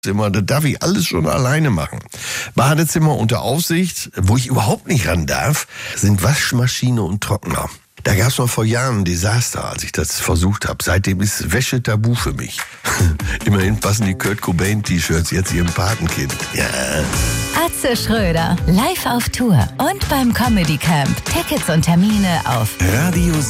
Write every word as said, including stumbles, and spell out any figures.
Zimmer, das darf ich alles schon alleine machen. Badezimmer unter Aufsicht, wo ich überhaupt nicht ran darf, sind Waschmaschine und Trockner. Da gab es noch vor Jahren ein Desaster, als ich das versucht habe. Seitdem ist Wäsche tabu für mich. Immerhin passen die Kurt Cobain-T-Shirts jetzt ihrem Patenkind. Ja. Atze Schröder, live auf Tour und beim Comedy Camp. Tickets und Termine auf Radio